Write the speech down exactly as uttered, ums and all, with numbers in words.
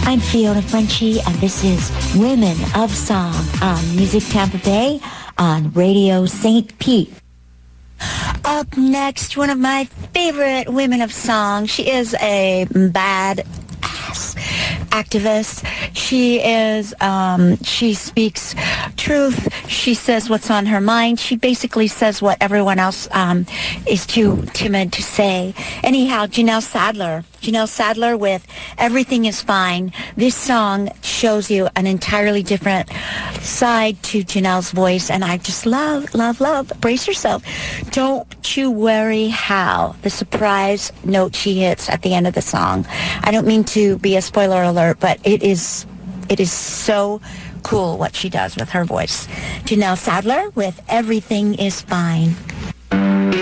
I'm Fiona Frenchie, and this is Women of Song on Music Tampa Bay on Radio Saint Pete. Up next, one of my favorite women of song. She is a bad ass activist. She is, um, she speaks truth. She says what's on her mind. She basically says what everyone else um, is too timid to say. Anyhow, Janelle Sadler. Janelle Sadler with Everything is Fine. This song shows you an entirely different side to Janelle's voice, and I just love, love, love. Brace yourself. Don't you worry how. The surprise note she hits at the end of the song. I don't mean to be a spoiler alert, but it is, it is so cool what she does with her voice. Janelle Sadler with Everything is Fine.